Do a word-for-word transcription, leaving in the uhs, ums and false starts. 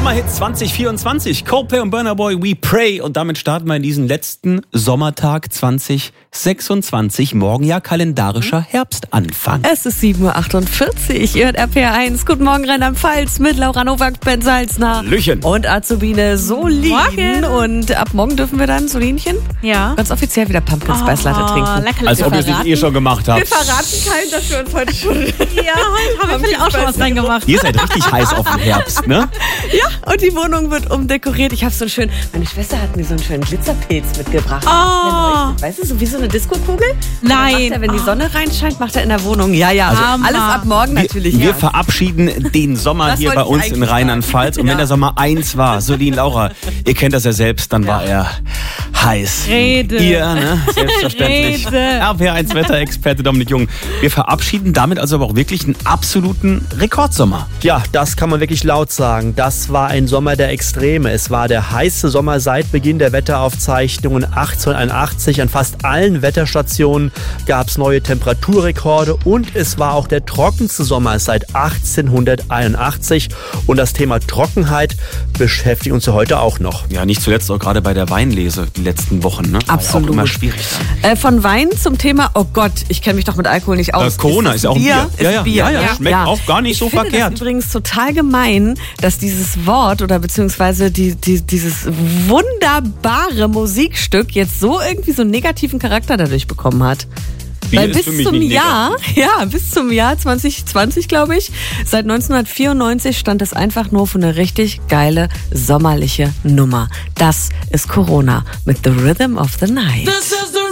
Sommerhit zwanzig vierundzwanzig. Coldplay und Burna Boy, We Pray. Und damit starten wir in diesen letzten Sommertag zwanzig sechsundzwanzig. Morgen ja kalendarischer Herbstanfang. Es ist sieben Uhr achtundvierzig. Ihr hört R P R eins. Guten Morgen, Rheinland-Pfalz mit Laura Nowak, Ben Salzner. Hallöchen. Und Azubine Solin. Morgen. Und ab morgen dürfen wir dann, Solinchen, Ja. ganz offiziell wieder Pumpkin Spice Latte trinken. lecker, Als ob ihr es nicht eh schon gemacht habt. Wir verraten keinen, dass wir uns heute schon... Ja, heute haben wir vielleicht auch schon was reingemacht. Ihr seid richtig heiß auf den Herbst, ne? Ja, und die Wohnung wird umdekoriert. Ich habe so einen schönen... Meine Schwester hat mir so einen schönen Glitzerpilz mitgebracht. Oh. Der leuchtet. Weißt du, so wie so eine Diskokugel? Nein. Macht er, wenn die Sonne reinscheint, macht er in der Wohnung. Ja, ja. Also, alles ab morgen natürlich. Wir ja. verabschieden den Sommer Das hier wollte bei ich uns in eigentlich Rheinland-Pfalz. Und Ja. wenn der Sommer eins war, Solin, Laura, ihr kennt das ja selbst, dann war er heiß. Rede. Ihr, ne? Selbstverständlich. Rede. R P R eins Wetterexperte Dominik Jung. Wir verabschieden damit also aber auch wirklich einen absoluten Rekordsommer. Ja, das kann man wirklich laut sagen. Das war ein Sommer der Extreme. Es war der heiße Sommer seit Beginn der Wetteraufzeichnungen achtzehnhunderteinundachtzig. An fast allen Wetterstationen gab es neue Temperaturrekorde und es war auch der trockenste Sommer seit achtzehnhunderteinundachtzig. Und das Thema Trockenheit beschäftigt uns ja heute auch noch. Ja, nicht zuletzt auch gerade bei der Weinlese die letzten Wochen. Ne? War ja Absolut. auch immer schwierig dann. Äh, von Wein zum Thema, oh Gott, ich kenne mich doch mit Alkohol nicht aus. Äh, Corona ist ja auch ein Bier. Ist Ja, ja, Bier. ja, ja, schmeckt auch gar nicht ich so finde verkehrt. Das übrigens total gemein, dass dieses Wort oder beziehungsweise die, die, dieses wunderbare Musikstück jetzt so irgendwie so einen negativen Charakter dadurch bekommen hat. Bier Weil ist bis für mich zum nicht Jahr, negativ. ja, bis zum Jahr zwanzig zwanzig, glaube ich, seit neunzehnhundertvierundneunzig stand es einfach nur für eine richtig geile sommerliche Nummer. Das ist Corona mit The Rhythm of the Night.